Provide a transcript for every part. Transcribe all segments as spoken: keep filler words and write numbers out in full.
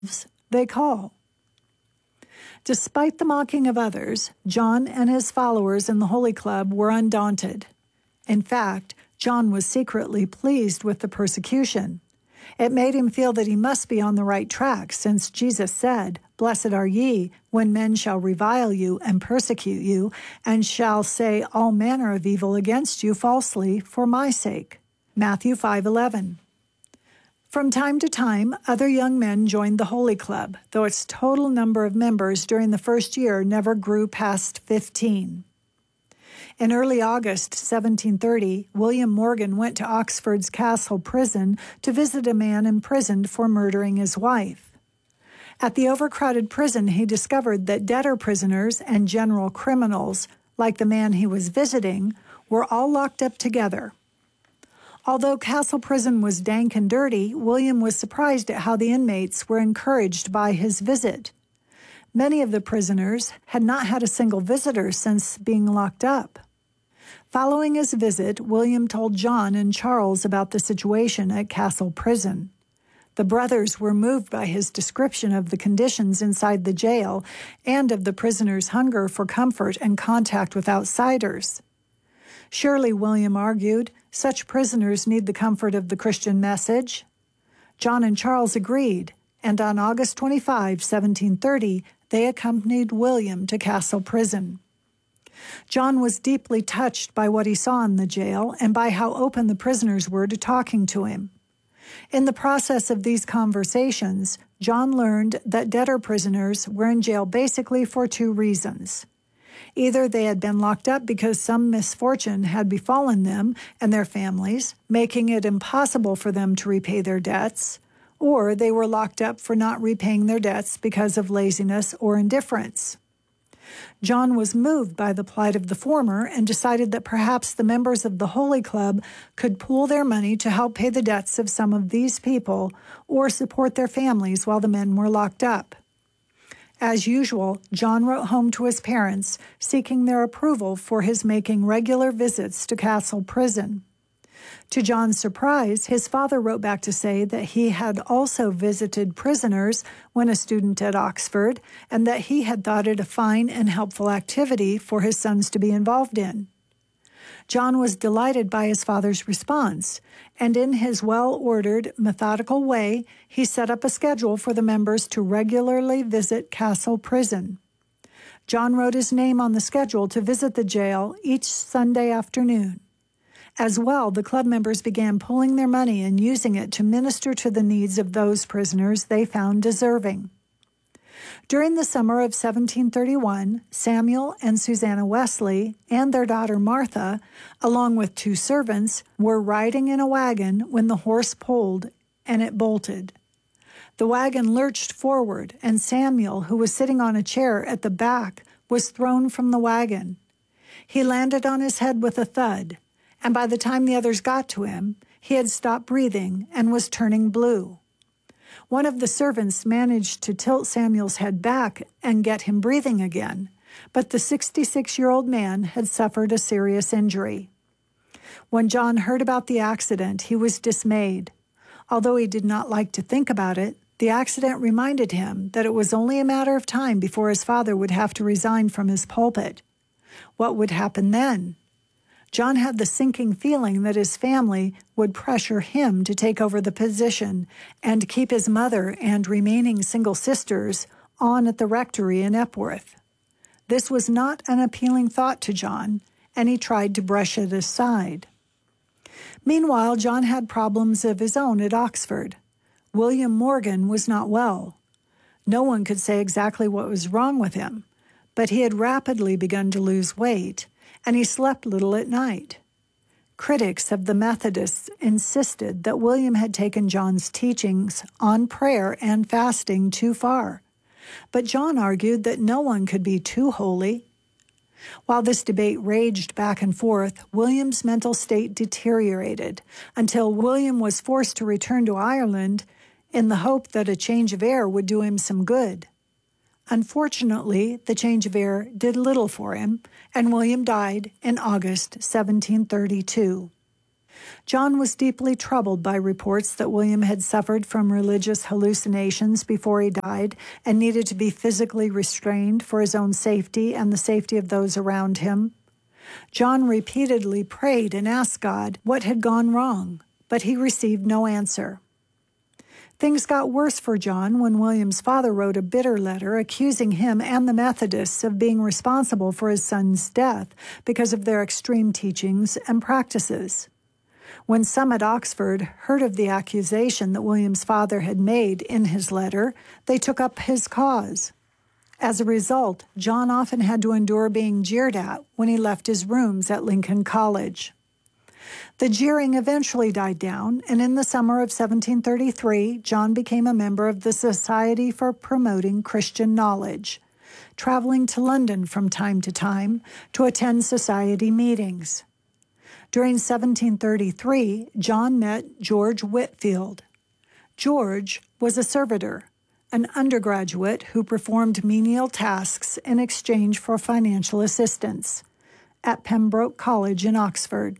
they call. Despite the mocking of others, John and his followers in the Holy Club were undaunted. In fact, John was secretly pleased with the persecution. It made him feel that he must be on the right track, since Jesus said, "Blessed are ye, when men shall revile you and persecute you, and shall say all manner of evil against you falsely for my sake." Matthew five eleven. From time to time, other young men joined the Holy Club, though its total number of members during the first year never grew past fifteen. In early August seventeen thirty, William Morgan went to Oxford's Castle Prison to visit a man imprisoned for murdering his wife. At the overcrowded prison, he discovered that debtor prisoners and general criminals, like the man he was visiting, were all locked up together. Although Castle Prison was dank and dirty, William was surprised at how the inmates were encouraged by his visit. Many of the prisoners had not had a single visitor since being locked up. Following his visit, William told John and Charles about the situation at Castle Prison. The brothers were moved by his description of the conditions inside the jail and of the prisoners' hunger for comfort and contact with outsiders. Surely, William argued, such prisoners need the comfort of the Christian message. John and Charles agreed, and on August twenty-fifth, seventeen thirty, they accompanied William to Castle Prison. John was deeply touched by what he saw in the jail and by how open the prisoners were to talking to him. In the process of these conversations, John learned that debtor prisoners were in jail basically for two reasons. Either they had been locked up because some misfortune had befallen them and their families, making it impossible for them to repay their debts, or they were locked up for not repaying their debts because of laziness or indifference. John was moved by the plight of the former and decided that perhaps the members of the Holy Club could pool their money to help pay the debts of some of these people or support their families while the men were locked up. As usual, John wrote home to his parents, seeking their approval for his making regular visits to Castle Prison. To John's surprise, his father wrote back to say that he had also visited prisoners when a student at Oxford, and that he had thought it a fine and helpful activity for his sons to be involved in. John was delighted by his father's response, and in his well-ordered, methodical way, he set up a schedule for the members to regularly visit Castle Prison. John wrote his name on the schedule to visit the jail each Sunday afternoon. As well, the club members began pooling their money and using it to minister to the needs of those prisoners they found deserving. During the summer of seventeen thirty-one, Samuel and Susanna Wesley and their daughter Martha, along with two servants, were riding in a wagon when the horse pulled and it bolted. The wagon lurched forward, and Samuel, who was sitting on a chair at the back, was thrown from the wagon. He landed on his head with a thud, and by the time the others got to him, he had stopped breathing and was turning blue. One of the servants managed to tilt Samuel's head back and get him breathing again, but the sixty-six-year-old man had suffered a serious injury. When John heard about the accident, he was dismayed. Although he did not like to think about it, the accident reminded him that it was only a matter of time before his father would have to resign from his pulpit. What would happen then? John had the sinking feeling that his family would pressure him to take over the position and keep his mother and remaining single sisters on at the rectory in Epworth. This was not an appealing thought to John, and he tried to brush it aside. Meanwhile, John had problems of his own at Oxford. William Morgan was not well. No one could say exactly what was wrong with him, but he had rapidly begun to lose weight, and he slept little at night. Critics of the Methodists insisted that William had taken John's teachings on prayer and fasting too far, but John argued that no one could be too holy. While this debate raged back and forth, William's mental state deteriorated until William was forced to return to Ireland in the hope that a change of air would do him some good. Unfortunately, the change of air did little for him, and William died in August seventeen thirty-two. John was deeply troubled by reports that William had suffered from religious hallucinations before he died and needed to be physically restrained for his own safety and the safety of those around him. John repeatedly prayed and asked God what had gone wrong, but he received no answer. Things got worse for John when William's father wrote a bitter letter accusing him and the Methodists of being responsible for his son's death because of their extreme teachings and practices. When some at Oxford heard of the accusation that William's father had made in his letter, they took up his cause. As a result, John often had to endure being jeered at when he left his rooms at Lincoln College. The jeering eventually died down, and in the summer of seventeen thirty-three, John became a member of the Society for Promoting Christian Knowledge, traveling to London from time to time to attend society meetings. During seventeen thirty-three, John met George Whitefield. George was a servitor, an undergraduate who performed menial tasks in exchange for financial assistance at Pembroke College in Oxford.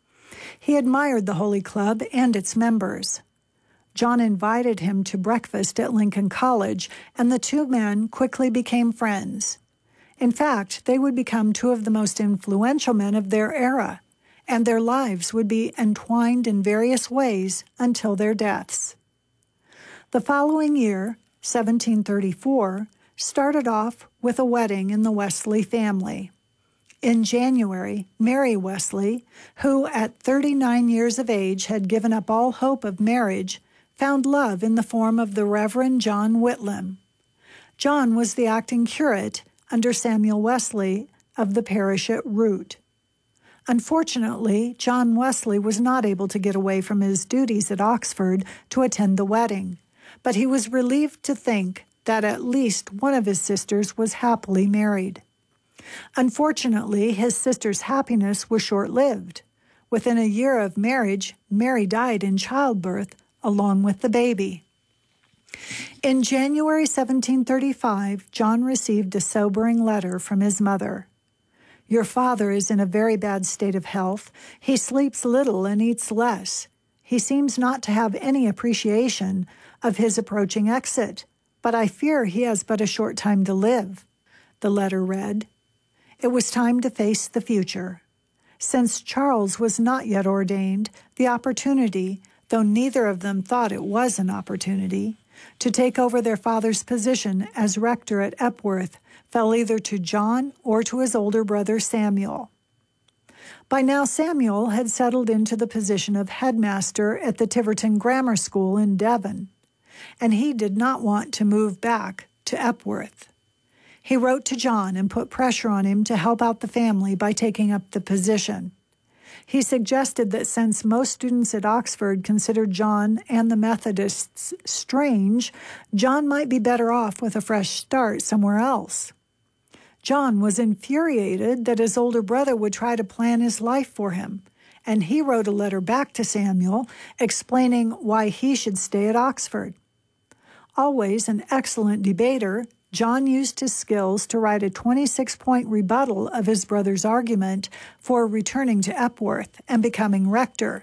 He admired the Holy Club and its members. John invited him to breakfast at Lincoln College, and the two men quickly became friends. In fact, they would become two of the most influential men of their era, and their lives would be entwined in various ways until their deaths. The following year, seventeen thirty-four, started off with a wedding in the Wesley family. In January, Mary Wesley, who at thirty-nine years of age had given up all hope of marriage, found love in the form of the Reverend John Whitlam. John was the acting curate under Samuel Wesley of the parish at Root. Unfortunately, John Wesley was not able to get away from his duties at Oxford to attend the wedding, but he was relieved to think that at least one of his sisters was happily married. Unfortunately, his sister's happiness was short-lived. Within a year of marriage, Mary died in childbirth along with the baby. In January seventeen thirty-five, John received a sobering letter from his mother. "Your father is in a very bad state of health. He sleeps little and eats less. He seems not to have any appreciation of his approaching exit, but I fear he has but a short time to live," the letter read. It was time to face the future. Since Charles was not yet ordained, the opportunity, though neither of them thought it was an opportunity, to take over their father's position as rector at Epworth fell either to John or to his older brother Samuel. By now Samuel had settled into the position of headmaster at the Tiverton Grammar School in Devon, and he did not want to move back to Epworth. He wrote to John and put pressure on him to help out the family by taking up the position. He suggested that since most students at Oxford considered John and the Methodists strange, John might be better off with a fresh start somewhere else. John was infuriated that his older brother would try to plan his life for him, and he wrote a letter back to Samuel explaining why he should stay at Oxford. Always an excellent debater, John used his skills to write a twenty-six point rebuttal of his brother's argument for returning to Epworth and becoming rector.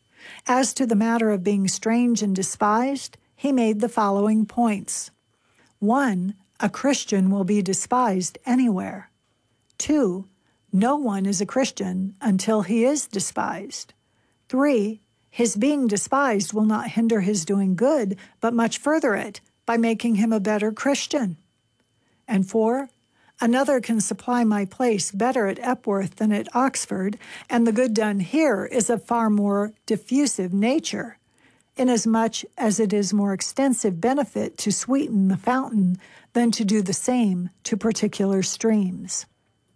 As to the matter of being strange and despised, he made the following points. One, a Christian will be despised anywhere. Two, no one is a Christian until he is despised. Three, his being despised will not hinder his doing good, but much further it by making him a better Christian. And four, another can supply my place better at Epworth than at Oxford, and the good done here is of far more diffusive nature, inasmuch as it is more extensive benefit to sweeten the fountain than to do the same to particular streams.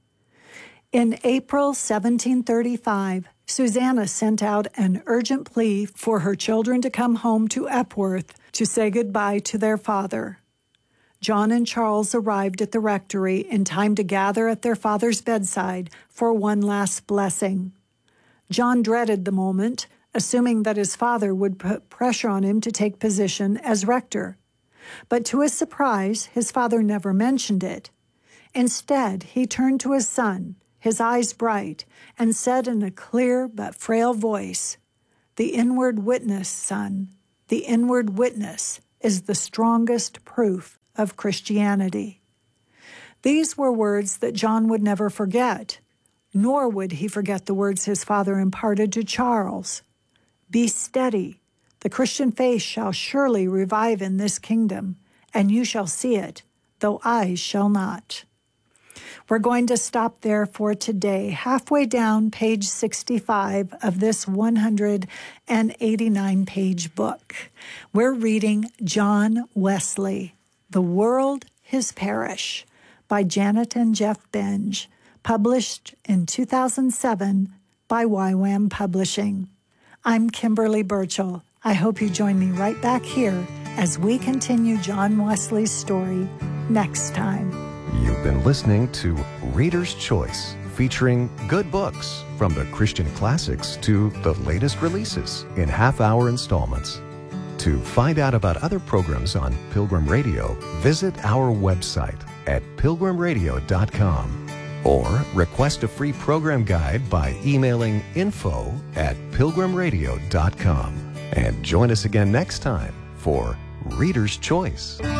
In April seventeen thirty-five, Susanna sent out an urgent plea for her children to come home to Epworth to say goodbye to their father. John and Charles arrived at the rectory in time to gather at their father's bedside for one last blessing. John dreaded the moment, assuming that his father would put pressure on him to take position as rector. But to his surprise, his father never mentioned it. Instead, he turned to his son his eyes bright, and said in a clear but frail voice, "The inward witness, son, the inward witness is the strongest proof of Christianity." These were words that John would never forget, nor would he forget the words his father imparted to Charles. "Be steady. The Christian faith shall surely revive in this kingdom, and you shall see it, though eyes shall not." We're going to stop there for today, halfway down page sixty-five of this one hundred eighty-nine page book. We're reading John Wesley, The World, His Parish, by Janet and Jeff Benge, published in two thousand seven by Y WAM Publishing. I'm Kimberly Burchell. I hope you join me right back here as we continue John Wesley's story next time. You've been listening to Reader's Choice, featuring good books from the Christian classics to the latest releases in half-hour installments. To find out about other programs on Pilgrim Radio, visit our website at pilgrim radio dot com or request a free program guide by emailing info at pilgrim radio dot com. And join us again next time for Reader's Choice.